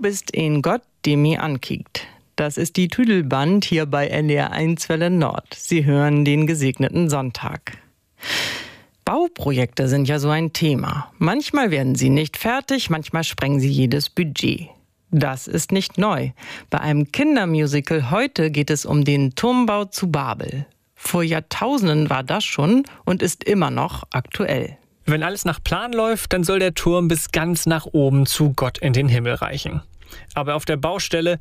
bist ein Gott, der mir ankickt. Das ist die Tüdelband hier bei NDR 1 Welle Nord. Sie hören den gesegneten Sonntag. Bauprojekte sind ja so ein Thema. Manchmal werden sie nicht fertig, manchmal sprengen sie jedes Budget. Das ist nicht neu. Bei einem Kindermusical heute geht es um den Turmbau zu Babel. Vor Jahrtausenden war das schon und ist immer noch aktuell. Wenn alles nach Plan läuft, dann soll der Turm bis ganz nach oben zu Gott in den Himmel reichen. Aber auf der Baustelle,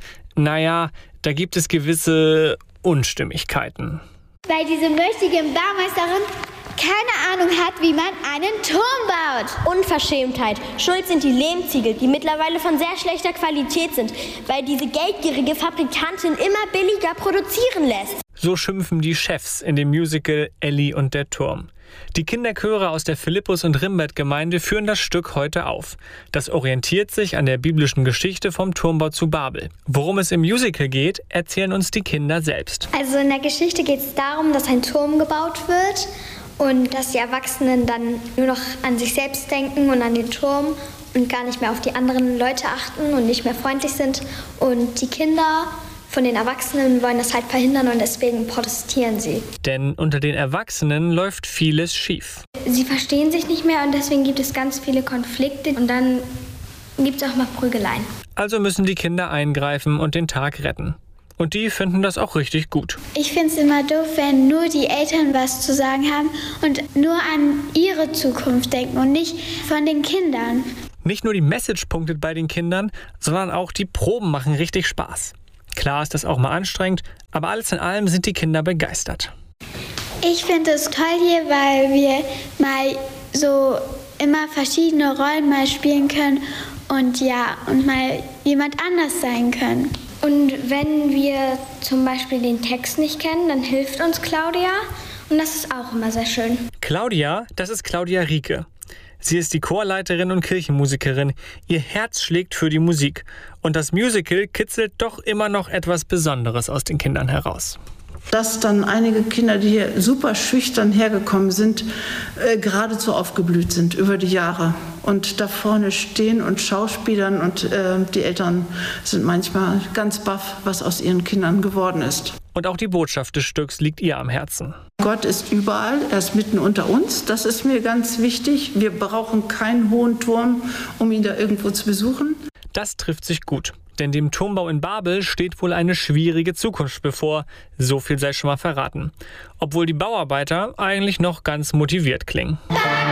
da gibt es gewisse Unstimmigkeiten. Weil diese mächtige Baumeisterin keine Ahnung hat, wie man einen Turm baut. Unverschämtheit. Schuld sind die Lehmziegel, die mittlerweile von sehr schlechter Qualität sind, weil diese geldgierige Fabrikantin immer billiger produzieren lässt. So schimpfen die Chefs in dem Musical Elli und der Turm. Die Kinderchöre aus der Philippus- und Rimbert-Gemeinde führen das Stück heute auf. Das orientiert sich an der biblischen Geschichte vom Turmbau zu Babel. Worum es im Musical geht, erzählen uns die Kinder selbst. Also in der Geschichte geht es darum, dass ein Turm gebaut wird und dass die Erwachsenen dann nur noch an sich selbst denken und an den Turm und gar nicht mehr auf die anderen Leute achten und nicht mehr freundlich sind. Und die Kinder von den Erwachsenen wollen das halt verhindern und deswegen protestieren sie. Denn unter den Erwachsenen läuft vieles schief. Sie verstehen sich nicht mehr und deswegen gibt es ganz viele Konflikte und dann gibt es auch mal Prügeleien. Also müssen die Kinder eingreifen und den Tag retten. Und die finden das auch richtig gut. Ich finde es immer doof, wenn nur die Eltern was zu sagen haben und nur an ihre Zukunft denken und nicht von den Kindern. Nicht nur die Message punktet bei den Kindern, sondern auch die Proben machen richtig Spaß. Klar ist das auch mal anstrengend, aber alles in allem sind die Kinder begeistert. Ich finde es toll hier, weil wir mal so immer verschiedene Rollen mal spielen können und mal jemand anders sein können. Und wenn wir zum Beispiel den Text nicht kennen, dann hilft uns Claudia und das ist auch immer sehr schön. Claudia, das ist Claudia Rieke. Sie ist die Chorleiterin und Kirchenmusikerin. Ihr Herz schlägt für die Musik. Und das Musical kitzelt doch immer noch etwas Besonderes aus den Kindern heraus. Dass dann einige Kinder, die hier super schüchtern hergekommen sind, geradezu aufgeblüht sind über die Jahre. Und da vorne stehen und schauspielern und die Eltern sind manchmal ganz baff, was aus ihren Kindern geworden ist. Und auch die Botschaft des Stücks liegt ihr am Herzen. Gott ist überall, er ist mitten unter uns, das ist mir ganz wichtig. Wir brauchen keinen hohen Turm, um ihn da irgendwo zu besuchen. Das trifft sich gut, denn dem Turmbau in Babel steht wohl eine schwierige Zukunft bevor, so viel sei schon mal verraten. Obwohl die Bauarbeiter eigentlich noch ganz motiviert klingen.